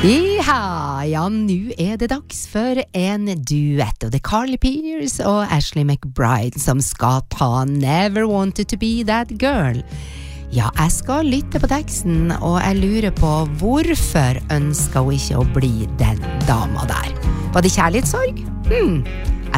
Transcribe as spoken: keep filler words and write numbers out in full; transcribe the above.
Iha, ja, nu er det dags for en duett, og det er Carly Pearce og Ashley McBride som skal ta Never Wanted to Be That Girl. Ja, jeg skal lytte på teksten, og jeg lurer på hvorfor ønsker hun ikke å bli den dama der. Var det kjærlighetssorg? Hmm.